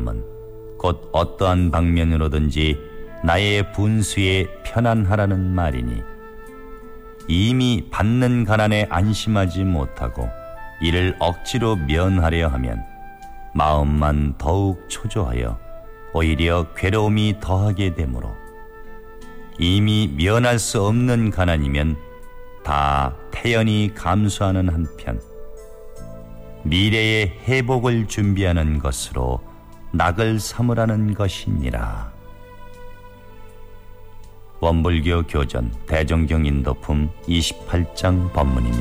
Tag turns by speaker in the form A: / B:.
A: 마음은 곧 어떠한 방면으로든지 나의 분수에 편안하라는 말이니 이미 받는 가난에 안심하지 못하고 이를 억지로 면하려 하면 마음만 더욱 초조하여 오히려 괴로움이 더하게 되므로 이미 면할 수 없는 가난이면 다 태연히 감수하는 한편 미래의 회복을 준비하는 것으로 낙을 삼으라는 것이니라. 원불교 교전 대종경 인도품 28장 법문입니다.